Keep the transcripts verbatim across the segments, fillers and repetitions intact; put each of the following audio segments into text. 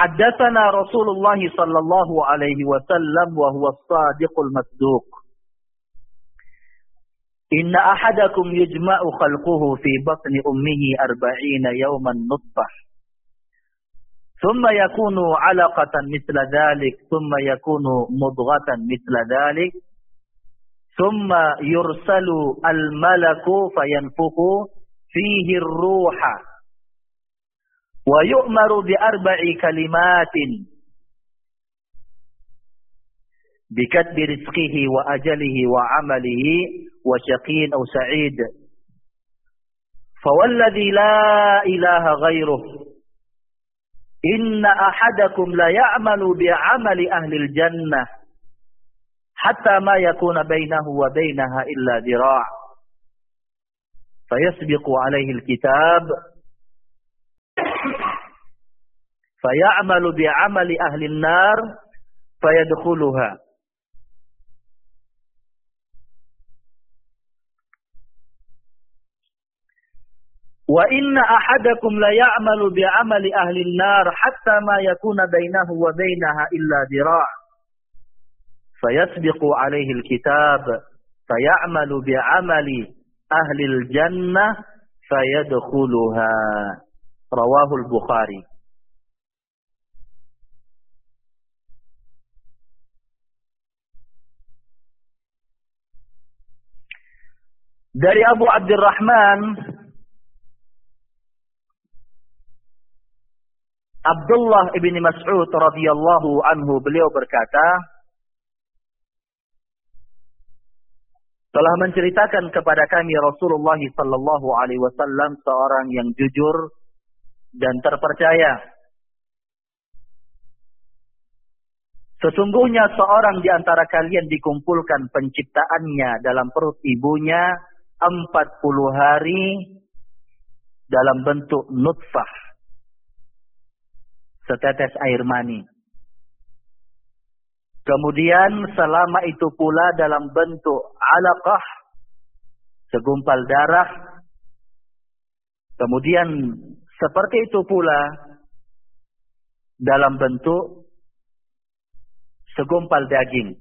Haddatsana Rasulullah sallallahu alaihi wasallam wa huwa as-sadiqul masduq. Inna ahadakum yujma'u khalquhu fi batni ummihi arba'ina yawman nutfah. Thumma yakunu 'alaqatan mithla dhalik, thumma yakunu mudghatan mithla dhalik, thumma yursalu al-malaku fayanfukhu fihi ar-ruha wa yu'maru bi arba'i kalimatin بكتب رزقه وأجله وعمله وشقي أو سعيد فوالذي لا إله غيره إن أحدكم لا يعمل بعمل أهل الجنة حتى ما يكون بينه وبينها إلا ذراع فيسبق عليه الكتاب فيعمل بعمل أهل النار فيدخلها wa inna ahadakum la ya'malu bi'amali ahli an-nar hatta ma yakuna bainahu wa bainaha illa dira' fayasbiqu alayhi al-kitab fayamalu bi'amali ahli al-jannah fayadkhuluha. Rawahu al-Bukhari. Dari Abu Abdurrahman Abdullah ibn Mas'ud radhiyallahu anhu, beliau berkata, telah menceritakan kepada kami Rasulullah sallallahu alaihi wasallam seorang yang jujur dan terpercaya. Sesungguhnya seorang di antara kalian dikumpulkan penciptaannya dalam perut ibunya empat puluh hari dalam bentuk nutfah, setetes air mani. Kemudian selama itu pula dalam bentuk alaqah, segumpal darah. Kemudian seperti itu pula dalam bentuk segumpal daging.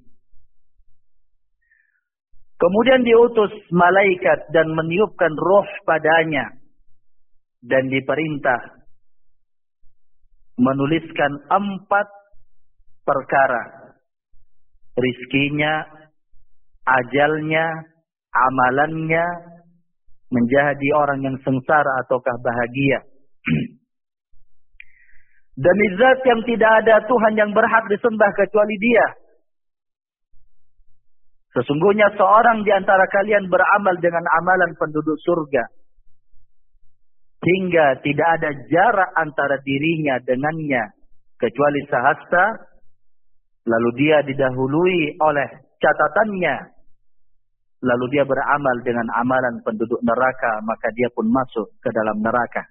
Kemudian diutus malaikat dan meniupkan roh padanya dan diperintah menuliskan empat perkara: rizkinya, ajalnya, amalannya, menjadi orang yang sengsara ataukah bahagia. Demi zat yang tidak ada Tuhan yang berhak disembah kecuali Dia, sesungguhnya seorang di antara kalian beramal dengan amalan penduduk surga, hingga tidak ada jarak antara dirinya dengannya kecuali sehasta, lalu dia didahului oleh catatannya, lalu dia beramal dengan amalan penduduk neraka, maka dia pun masuk ke dalam neraka.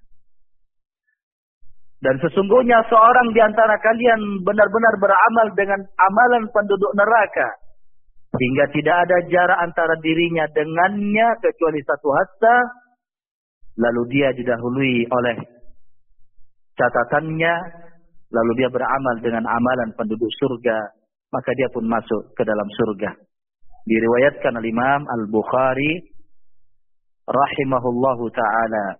Dan sesungguhnya seorang di antara kalian benar-benar beramal dengan amalan penduduk neraka, hingga tidak ada jarak antara dirinya dengannya kecuali satu hasta, lalu dia didahului oleh catatannya, lalu dia beramal dengan amalan penduduk surga, maka dia pun masuk ke dalam surga. Diriwayatkan oleh Imam Al-Bukhari rahimahullahu ta'ala.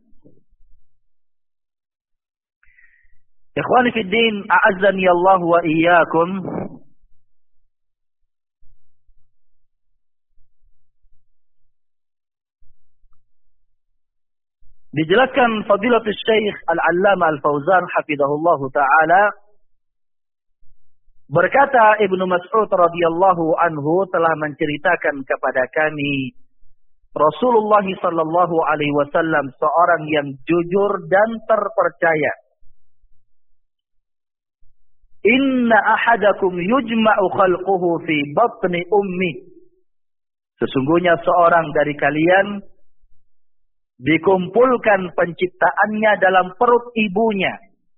Ikhwani fid din, a'azzani Allah wa iyyakum. Dijelaskan Fadilatul Syekh Al-Allamah Al-Fauzan hafizahullahu ta'ala, berkata Ibnu Mas'ud radhiyallahu anhu telah menceritakan kepada kami Rasulullah sallallahu alaihi wasallam seorang yang jujur dan terpercaya. Inna ahadakum yujma'u khalquhu fi batni ummi. Sesungguhnya seorang dari kalian dikumpulkan penciptaannya dalam perut ibunya.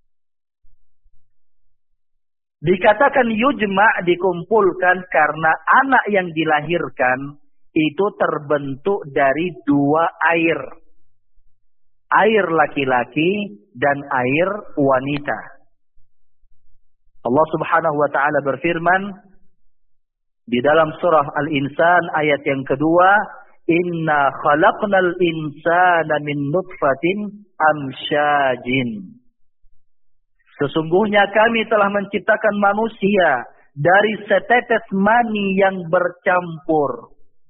Dikatakan yujma' dikumpulkan karena anak yang dilahirkan itu terbentuk dari dua air. Air laki-laki dan air wanita. Allah Subhanahu wa taala berfirman di dalam surah Al-Insan ayat yang kedua, "Inna khalaqnal insana min nutfatin amsyajin." Sesungguhnya kami telah menciptakan manusia dari setetes mani yang bercampur.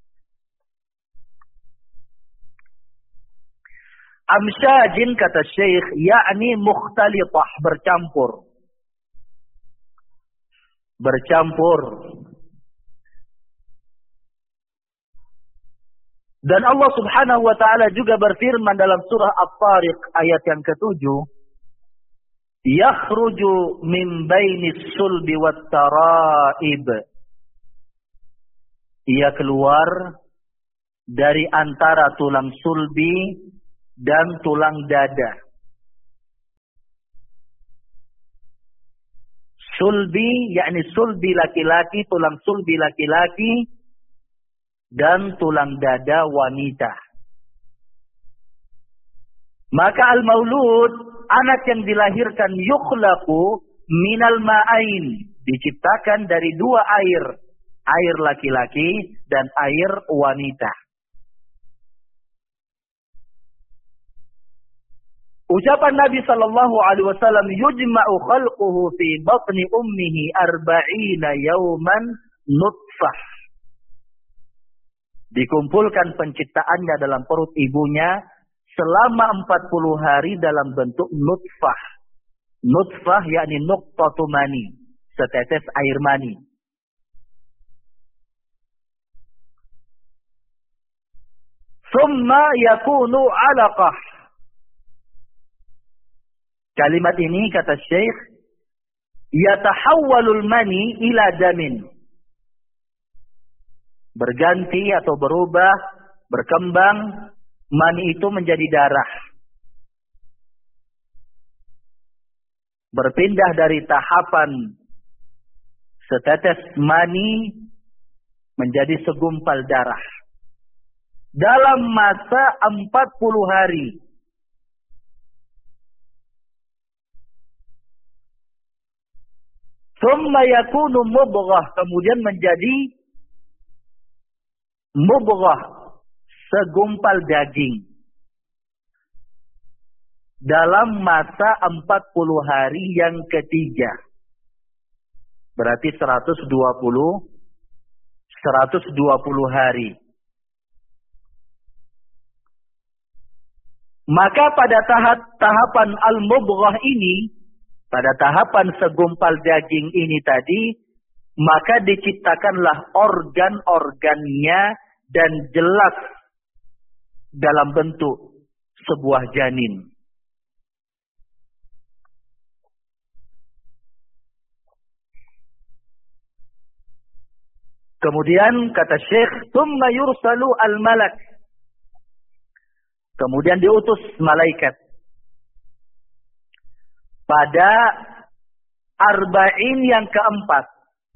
Amsyajin kata Syekh, yakni mukhtalitah, bercampur. Bercampur. Dan Allah Subhanahu wa taala juga berfirman dalam surah At-Tariq ayat yang ketujuh, yakhruju min bainis sulbi wat taraib. Ia keluar dari antara tulang sulbi dan tulang dada. Sulbi yakni sulbi laki-laki, tulang sulbi laki-laki, dan tulang dada wanita. Maka al-maulud, anak yang dilahirkan, yukhlaqu minal ma'ain, diciptakan dari dua air, air laki-laki dan air wanita. Ucapan Nabi sallallahu alaihi wasallam, yujma'u khalquhu fi batni ummihi arba'ina yawman nutfah. Dikumpulkan penciptaannya dalam perut ibunya selama empat puluh hari dalam bentuk nutfah. Nutfah yakni nuqtatu mani, setetes air mani. Thumma yakunu 'alaqah. Kalimat ini kata Syekh, yatahawwalul mani ila damin. Berganti atau berubah, berkembang, mani itu menjadi darah. Berpindah dari tahapan setetes mani menjadi segumpal darah. Dalam masa empat puluh hari. Thumma yakunu mubghah, kemudian menjadi mubghah, segumpal daging. Dalam masa empat puluh hari yang ketiga. Berarti seratus dua puluh seratus dua puluh hari. Maka pada tahap tahapan al-mubghah ini, pada tahapan segumpal daging ini tadi, maka diciptakanlah organ-organnya dan jelas dalam bentuk sebuah janin. Kemudian kata Syekh, "Tsumma yursalu al-malak." Kemudian diutus malaikat. Pada arba'in yang keempat.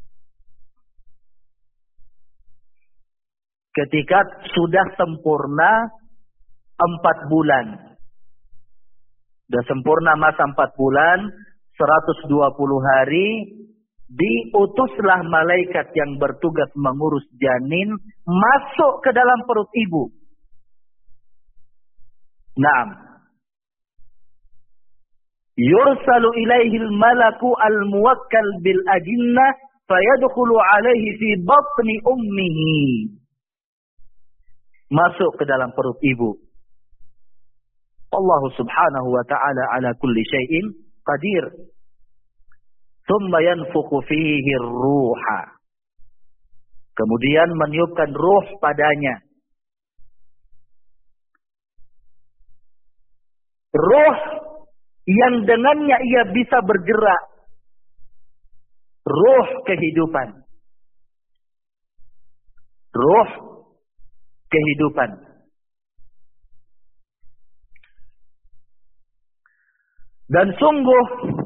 Ketika sudah sempurna empat bulan. Sudah sempurna masa empat bulan, seratus dua puluh hari, diutuslah malaikat yang bertugas mengurus janin masuk ke dalam perut ibu. Naam. Yursalu ilaihil malaku al-muwakkal bil ajinnah fayadkhulu alaihi fi batni ummihi. Masuk ke dalam perut ibu. Allah subhanahu wa ta'ala ala kulli syai'in qadir. Thumma yanfukhu fihi ruha. Kemudian meniupkan ruh padanya. Ruh yang dengannya ia bisa bergerak. Ruh kehidupan. Ruh kehidupan. Dan sungguh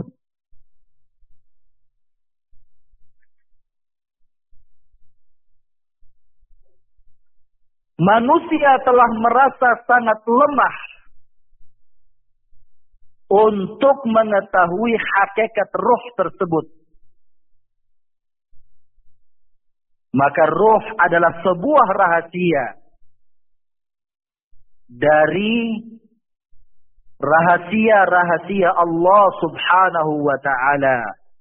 manusia telah merasa sangat lemah untuk mengetahui hakikat ruh tersebut. Maka ruh adalah sebuah rahasia dari rahasia-rahasia Allah Subhanahu wa ta'ala.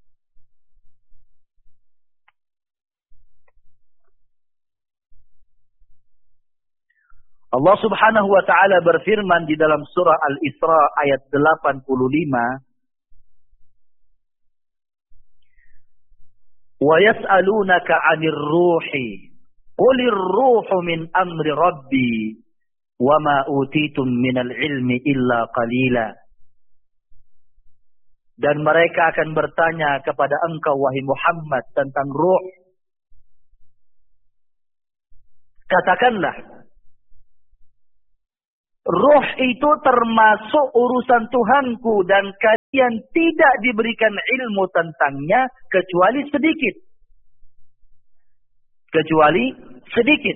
Allah Subhanahu wa ta'ala berfirman di dalam surah Al-Isra ayat delapan puluh lima, wa yas'alunaka 'anir ruhi qulir ruhu min amri rabbi wa ma utitum minal ilmi illa qalila. Dan mereka akan bertanya kepada engkau wahai Muhammad tentang ruh. Katakanlah, ruh itu termasuk urusan Tuhanku dan kalian tidak diberikan ilmu tentangnya kecuali sedikit. Kecuali sedikit.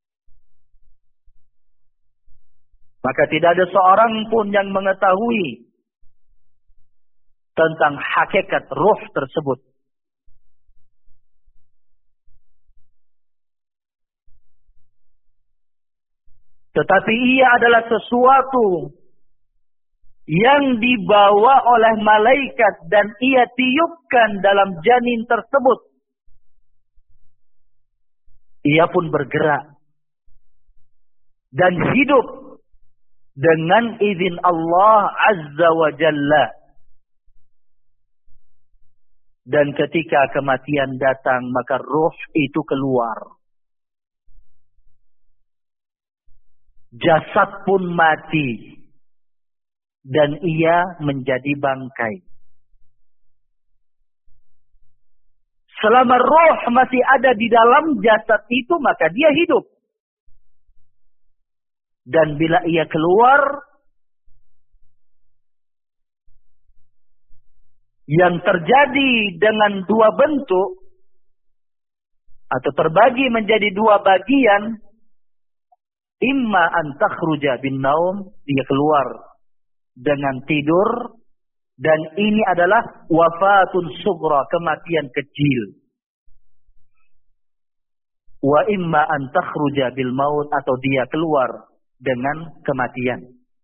Maka tidak ada seorang pun yang mengetahui tentang hakikat ruh tersebut. Tetapi ia adalah sesuatu yang dibawa oleh malaikat dan ia tiupkan dalam janin tersebut. Ia pun bergerak dan hidup dengan izin Allah Azza wa Jalla. Dan ketika kematian datang, maka ruh itu keluar. Jasad pun mati dan ia menjadi bangkai. Selama roh masih ada di dalam jasad itu, maka dia hidup. Dan bila ia keluar, yang terjadi dengan dua bentuk atau terbagi menjadi dua bagian. Imma an takhruja bin naum, dia keluar dengan tidur, dan ini adalah wafatun sughra, kematian kecil. Wa imma an takhruja bil maut, atau dia keluar dengan kematian.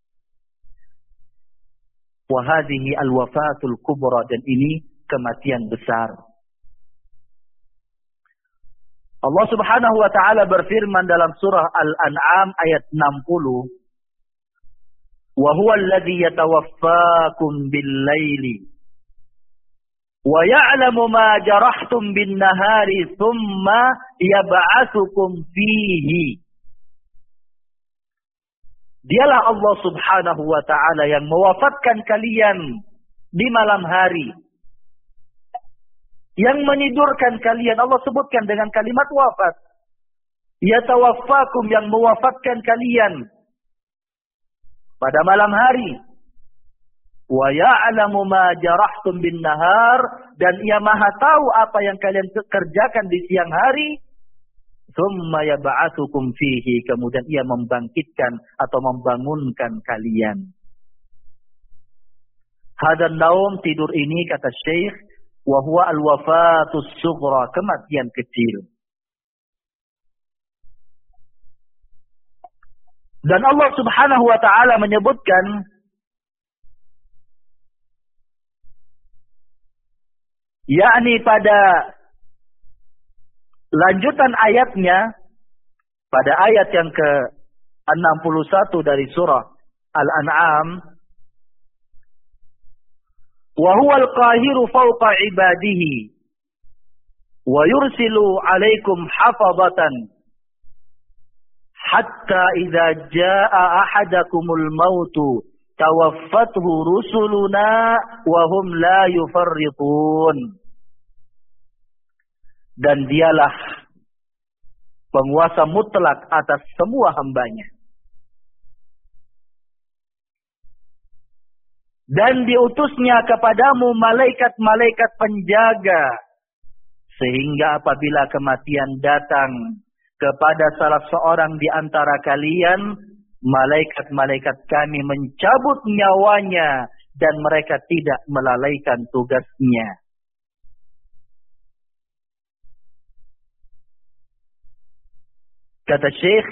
Wa hadhihi al wafatul kubra, dan ini kematian besar. Allah Subhanahu wa ta'ala berfirman dalam surah Al-An'am ayat enam puluh. Wa huwa alladhi yatawaffakum bil-laili wa ya'lamu ma jarahtum bin-nahari thumma yab'atsukum fihi. Dialah Allah Subhanahu wa ta'ala yang mewafatkan kalian di malam hari, yang menidurkan kalian. Allah sebutkan dengan kalimat wafat. Yatawaffakum, yang mewafatkan kalian pada malam hari. Wa ya'lamu ma jarahtum bin nahar, dan ia maha tahu apa yang kalian kerjakan di siang hari. Tsumma yab'atsukum fihi, kemudian ia membangkitkan atau membangunkan kalian. Hadan naum, tidur ini, kata Syekh, wa huwa al-wafatus sughra, kematian kecil. Dan Allah Subhanahu wa ta'ala menyebutkan yakni pada lanjutan ayatnya, pada ayat yang ke enam puluh satu dari surah Al-An'am, wa huwal qahiru fawqa ibadihi wa yursilu 'alaikum hafazatan hatta idza jaa ahadakumul mautu tawaffathu rusuluna wa hum la yufarritun. Dan dialah penguasa mutlak atas semua hambanya. Dan diutusnya kepadamu malaikat-malaikat penjaga, sehingga apabila kematian datang kepada salah seorang di antara kalian, malaikat-malaikat kami mencabut nyawanya dan mereka tidak melalaikan tugasnya. Kata Syekh,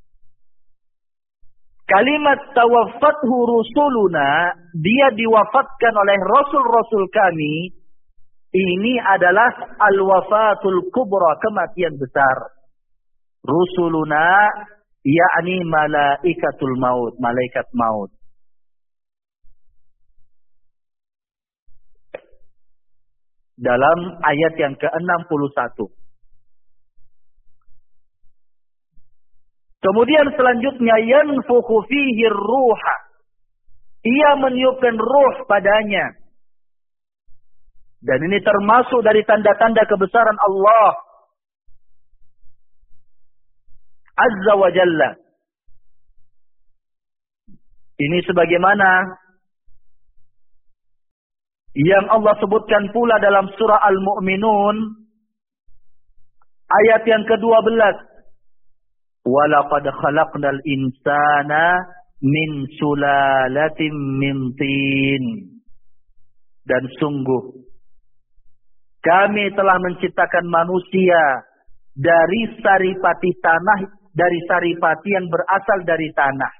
kalimat tawaffathu rusuluna, dia diwafatkan oleh rasul-rasul kami, ini adalah al-wafatul kubra, kematian besar. Rusuluna yakni malaikatul maut, malaikat maut. Dalam ayat yang ke enam puluh satu. Kemudian selanjutnya yanfukhu fihi ruha. Ia meniupkan ruh padanya. Dan ini termasuk dari tanda-tanda kebesaran Allah Azza wa Jalla. Ini sebagaimana yang Allah sebutkan pula dalam surah Al-Mu'minun ayat yang kedua belas. Walaqad khalaqnal insana min sulalatin min tin. Dan sungguh kami telah menciptakan manusia dari saripati tanah, dari saripati yang berasal dari tanah.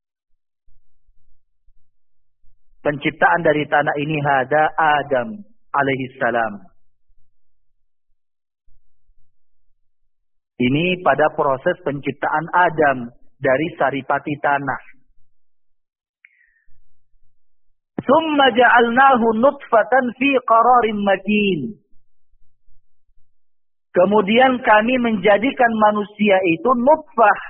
Penciptaan dari tanah ini hada Adam alaihissalam. Ini pada proses penciptaan Adam dari saripati tanah. Tsumma ja'alnahu nutfatan fi qararin makin. Kemudian kami menjadikan manusia itu nutfah,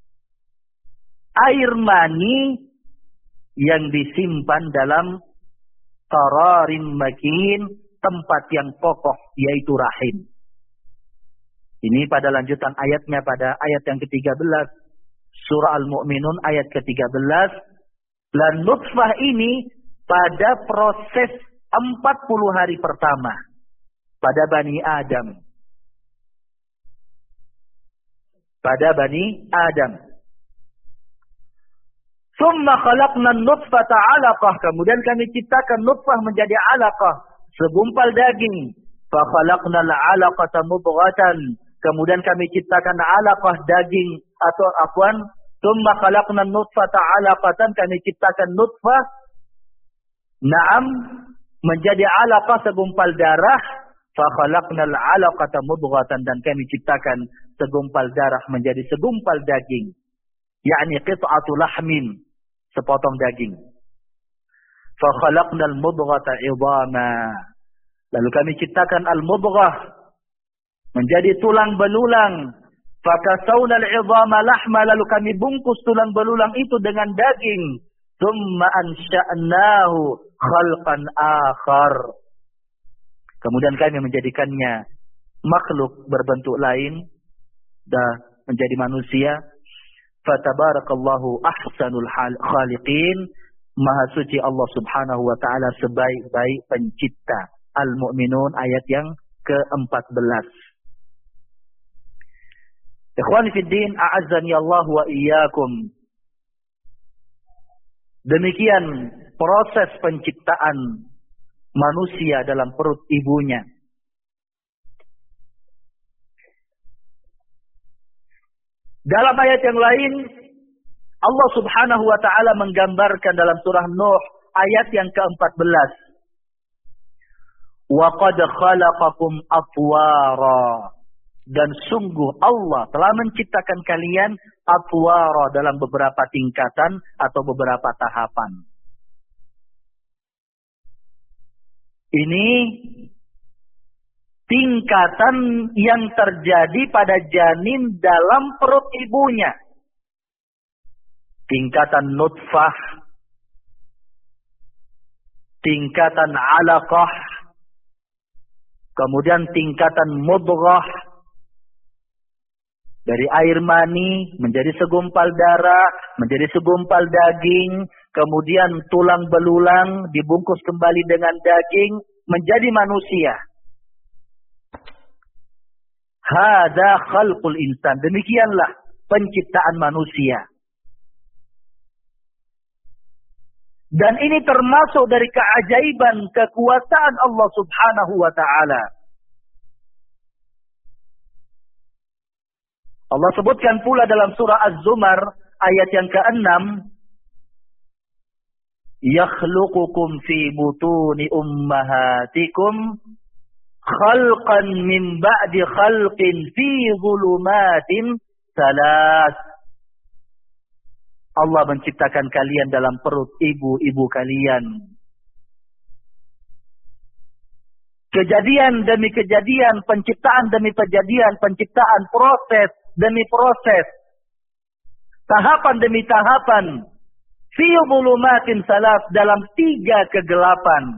air mani yang disimpan dalam qararin makin, tempat yang kokoh, yaitu rahim. Ini pada lanjutan ayatnya pada ayat yang ke tiga belas. Surah Al-Mu'minun ayat ke tiga belas. Dan nutfah ini pada proses empat puluh hari pertama pada Bani Adam. Pada Bani Adam. Summa khalaqna nutfata 'alaqah. Kemudian kami ciptakan nutfah menjadi 'alaqah, segumpal daging. Fa khalaqnal 'alaqata mudghatan. Kemudian kami ciptakan 'alaqah daging atau afwan, summa khalaqna nutfata 'alaqatan, kami ciptakan nutfah na'am menjadi 'alaqah segumpal darah. Fa khalaqnal 'alaqata mudghatan, dan kami ciptakan segumpal darah menjadi segumpal daging. yakni qit'atu lahmin, sepotong daging. Fa khalaqnal mudghata 'idhama. Lalu kami ciptakan al-mudghah menjadi tulang belulang. Fa kasawna al-'idhama lahma, lalu kami bungkus tulang belulang itu dengan daging. Tsumma ansha'nahu khalqan akhar. Kemudian kami menjadikannya makhluk berbentuk lain, dah menjadi manusia. Fatabarakallahu ahsanul khaliqin. Maha suci Allah Subhanahu wa taala sebaik-baik pencipta. Al-Mu'minun ayat yang ke-empat belas. Ikhwani fid din, a'azzani Allah wa iyyakum. Demikian proses penciptaan manusia dalam perut ibunya. Dalam ayat yang lain, Allah Subhanahu wa taala menggambarkan dalam surah Nuh ayat yang ke-empat belas. Wa qad khalaqakum atwara. Dan sungguh Allah telah menciptakan kalian atwara, dalam beberapa tingkatan atau beberapa tahapan. Ini tingkatan yang terjadi pada janin dalam perut ibunya. Tingkatan nutfah, tingkatan alaqah, kemudian tingkatan mudghah, dari air mani menjadi segumpal darah, menjadi segumpal daging, kemudian tulang belulang dibungkus kembali dengan daging, menjadi manusia. Hadza khalqul insan. Demikianlah penciptaan manusia. Dan ini termasuk dari keajaiban kekuasaan Allah Subhanahu wa taala. Allah sebutkan pula dalam surah Az-Zumar ayat yang keenam, yakhluqukum fi butuni ummahatikum khalqan min ba'di khalqin fi zulumatin salas. Allah menciptakan kalian dalam perut ibu-ibu kalian. Kejadian demi kejadian, penciptaan demi kejadian, penciptaan, proses demi proses, tahapan demi tahapan. Fi zulumatin salas, dalam tiga kegelapan.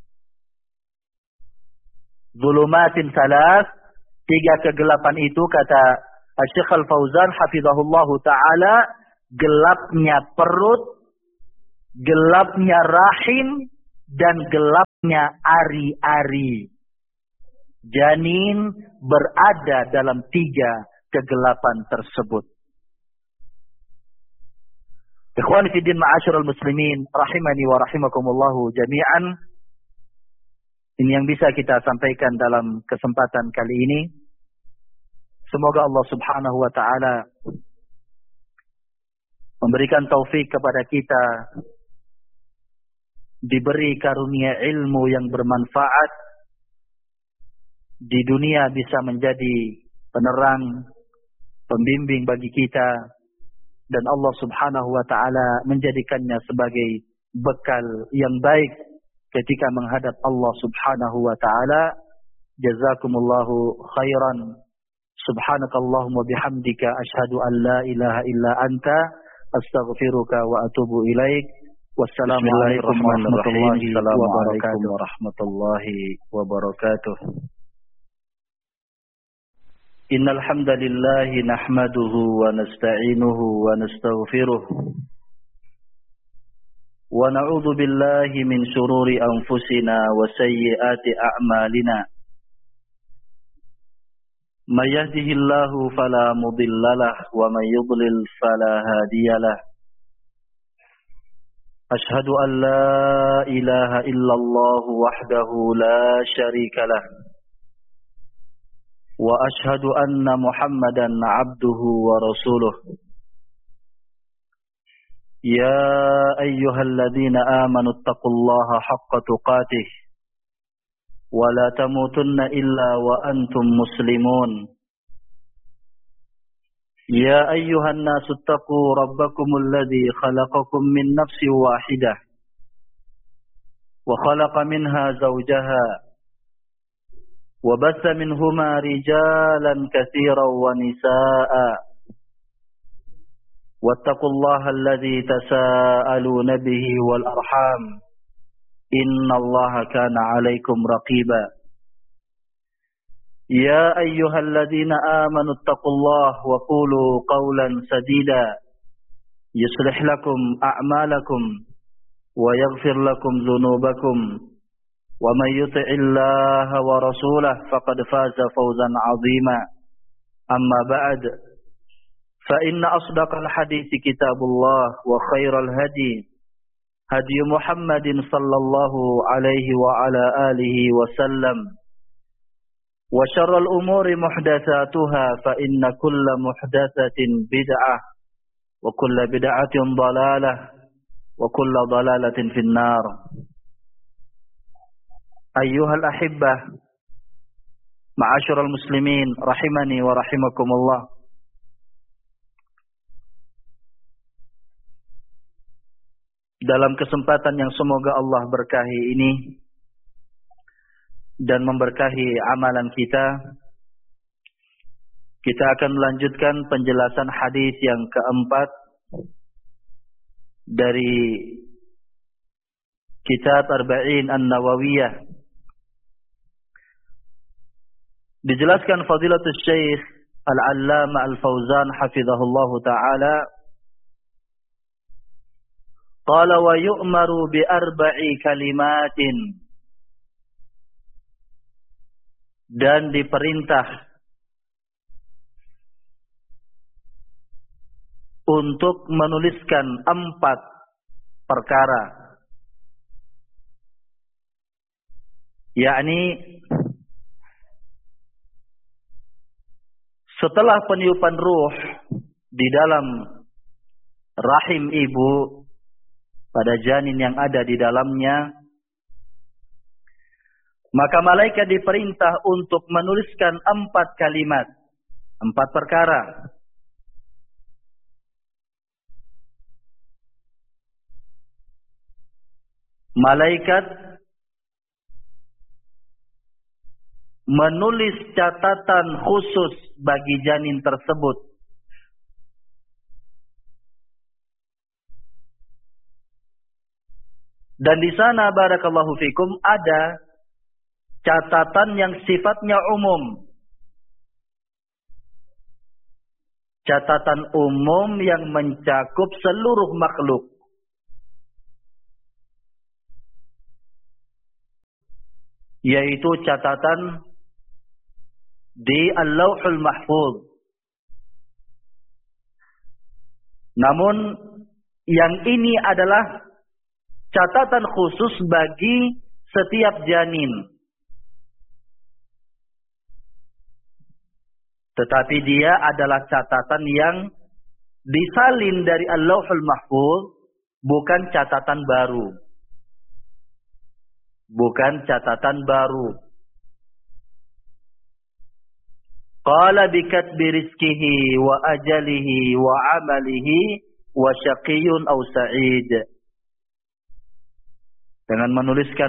Zulumatin salas, tiga kegelapan itu kata Syekh Al-Fauzan hafizahullahu ta'ala, gelapnya perut, gelapnya rahim, dan gelapnya ari-ari. Janin berada dalam tiga kegelapan tersebut. Ikhwani fiddin ma'asyiral muslimin rahimani wa rahimakumullahu jami'an. Ini yang bisa kita sampaikan dalam kesempatan kali ini. Semoga Allah Subhanahu wa taala memberikan taufik kepada kita, diberi karunia ilmu yang bermanfaat, di dunia bisa menjadi penerang, pembimbing bagi kita, dan Allah Subhanahu wa taala menjadikannya sebagai bekal yang baik ketika menghadap Allah Subhanahu wa taala. Jazakumullahu khairan. Subhanakallahumma bihamdika asyhadu an la ilaha illa anta astaghfiruka wa atubu ilaik. Wassalamualaikum warahmatullahi wabarakatuh. Innal hamdalillah nahmaduhu wa nasta'inuhu wa nastaghfiruh wa na'udzu billahi min shururi anfusina wa sayyiati a'malina. May yahdihillahu fala mudhillalah wa may yudlil fala hadiyalah. Ashhadu an la ilaha illallah wahdahu la syarikalah wa ashhadu anna Muhammadan abduhu wa rasuluh. Ya ayyuhalladzina amanu taqullaha haqqa tuqatih wa la tamutunna illa wa antum muslimun. Ya ayyuhan nasu taqu rabbakumul ladzi khalaqakum min nafsin wahidah wa khalaqa minha zawjaha wa bassa minhuma rijalan katsiran wa nisaa'a. Wattaqullaha alladzi tasaaluna bihi wal arham. Innallaha kana 'alaikum raqiba. Ya ayyuhalladzina amanu taqullaha wa qulu qawlan sadida yuslih lakum a'malakum wa yaghfir lakum dhunubakum wa may yuti'illaha wa rasulahu faqad faza fawzan 'azima. Amma ba'd, fa inna asdaqal hadithi kitabullah wa khairal hadi hadi Muhammadin sallallahu alaihi wa ala alihi wa sallam. Wa syarrul umuri muhdatsatuha fa inna kulla muhdatsatin bid'ah wa kulla bid'atin dhalalah wa kulla dhalalatin finnar. Ayyuhal ahibbah, ma'asyiral muslimin rahimani wa rahimakumullah. Dalam kesempatan yang semoga Allah berkahi ini dan memberkahi amalan kita, kita akan melanjutkan penjelasan hadis yang keempat dari kitab Arba'in An-Nawawiyah. Dijelaskan Fadilatul Syekh Al-Allama Al-Fauzan hafizahullahu ta'ala, qala wa yu'maru bi arba'i kalimatin, dan diperintah untuk menuliskan empat perkara, yakni Setelah peniupan ruh di dalam rahim ibu pada janin yang ada di dalamnya, maka malaikat diperintah untuk menuliskan empat kalimat, empat perkara. Malaikat menulis catatan khusus bagi janin tersebut. Dan di sana barakallahu fikum ada catatan yang sifatnya umum. Catatan umum yang mencakup seluruh makhluk. Yaitu catatan di Al-Lauhul Mahfuz. Namun yang ini adalah catatan khusus bagi setiap janin. Tetapi dia adalah catatan yang disalin dari Al-Lauhul Mahfuz, bukan catatan baru. Bukan catatan baru. Qala bikatbi rizkihi wa ajalihi wa amalihi wa syaqiyun aw sa'id. Dengan menuliskan